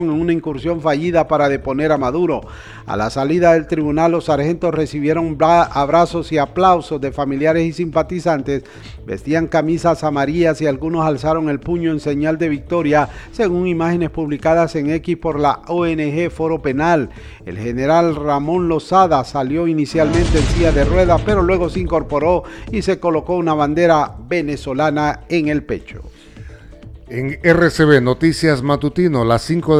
en una incursión fallida para deponer a Maduro. A la salida del tribunal, los sargentos recibieron abrazos y aplausos de familiares y simpatizantes, vestían camisas amarillas y algunos alzaron el puño en señal de victoria, según imágenes publicadas en X por la ONG Foro Penal. El general Ramón Lozada salió inicialmente en silla de ruedas, pero luego se incorporó y se colocó una bandera venezolana en el pecho. En RCB Noticias Matutino, las 5